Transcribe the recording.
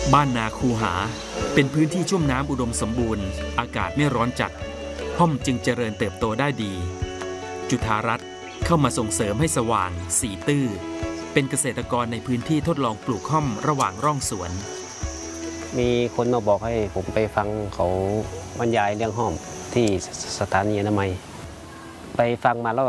บ้านนาคูหาเป็นพื้นที่ชุ่มน้ำอุดมสมบูรณ์อากาศไม่ร้อนจัดห้อมจึงเจริญเติบโตได้ดี จุฑารัตน์เข้ามาส่งเสริมให้สว่างสีตื้อเป็นเกษตรกรในพื้นที่ทดลองปลูกห้อมระหว่างร่องสวนมีคนมาบอกให้ผมไปฟังเขาบรรยายเรื่องห้อมที่สถานีอนามัยไปฟังมาแล้ว